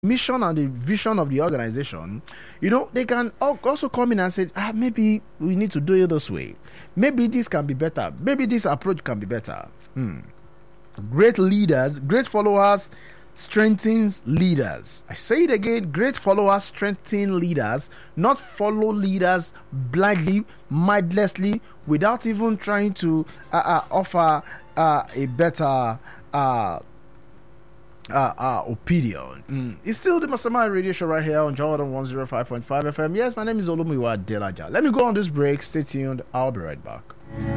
mission and the vision of the organization, they can also come in and say, maybe we need to do it this way. Maybe this can be better. Maybe this approach can be better. Great leaders, great followers strengthens leaders. I say it again, great followers strengthen leaders, not follow leaders blindly, mindlessly, without even trying to offer a better opinion. It's still the Mastermind Radio Show right here on Jordan 105.5 FM. Yes, my name is Olumiwa Delaja. Let me go on this break. Stay tuned. I'll be right back.